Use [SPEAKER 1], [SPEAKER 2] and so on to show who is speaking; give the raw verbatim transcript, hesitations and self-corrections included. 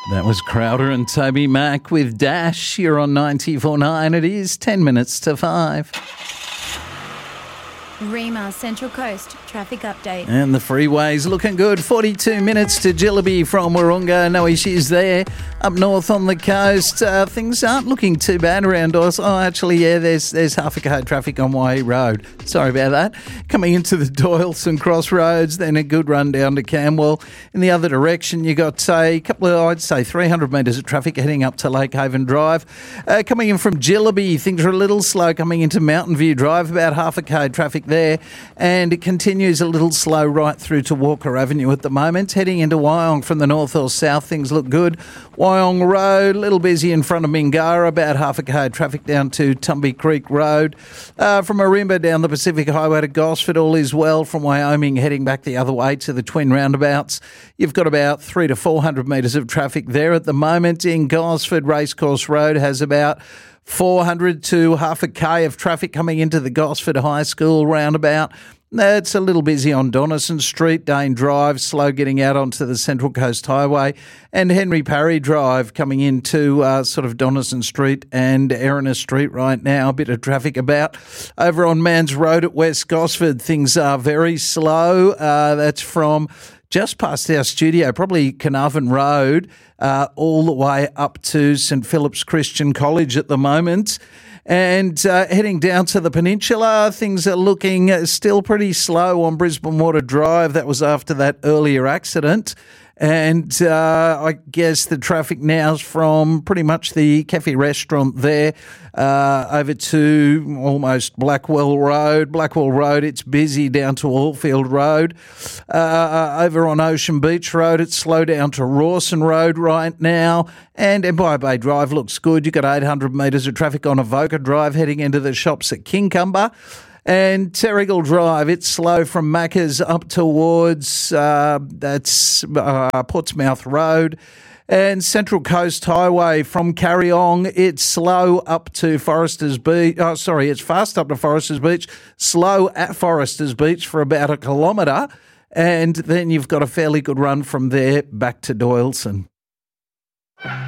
[SPEAKER 1] That was Crowder and Toby Mac with Dash. You're on ninety-four point nine. It is ten minutes to five.
[SPEAKER 2] Rima Central Coast traffic update.
[SPEAKER 1] And the freeway's looking good. forty-two minutes to Jillaby from Wahroonga. No issues there. Up north on the coast, uh, things aren't looking too bad around us. Oh, actually, yeah, there's there's half a car traffic on Waihi Road. Sorry about that. Coming into the Doyleson Crossroads, then a good run down to Camwell. In the other direction, you got, say, a couple of, I'd say, three hundred metres of traffic heading up to Lake Haven Drive. Uh, coming in from Jillaby, things are a little slow coming into Mountain View Drive, about half a car traffic there, and it continues a little slow right through to Walker Avenue at the moment. Heading into Wyong from the north or south, things look good. Wyong Road, a little busy in front of Mingara, about half a car traffic down to Tumby Creek Road. Uh, from Marimba down the Pacific Highway to Gosford, all is well. From Wyoming heading back the other way to the Twin Roundabouts, you've got about three to four hundred metres of traffic there at the moment. In Gosford, Racecourse Road has about four hundred to half a K of traffic coming into the Gosford High School roundabout. It's a little busy on Donaldson Street, Dane Drive, slow getting out onto the Central Coast Highway, and Henry Parry Drive coming into uh, sort of Donaldson Street and Erina Street right now. A bit of traffic about. Over on Mans Road at West Gosford, things are very slow. Uh, that's from just past our studio, probably Carnarvon Road, uh, all the way up to St Philip's Christian College at the moment. And uh, heading down to the peninsula, things are looking still pretty slow on Brisbane Water Drive. That was after that earlier accident. And uh, I guess the traffic now is from pretty much the cafe restaurant there uh, over to almost Blackwell Road. Blackwell Road, it's busy down to Allfield Road. Uh, over on Ocean Beach Road, it's slow down to Rawson Road right now. And Empire Bay Drive looks good. You've got eight hundred metres of traffic on Avoca Drive heading into the shops at Kincumber. And Terrigal Drive, it's slow from Macca's up towards uh, that's uh, Portsmouth Road. And Central Coast Highway from Carryong, it's slow up to Foresters Beach. Oh, sorry, it's fast up to Foresters Beach, slow at Foresters Beach for about a kilometre. And then you've got a fairly good run from there back to Doyleson.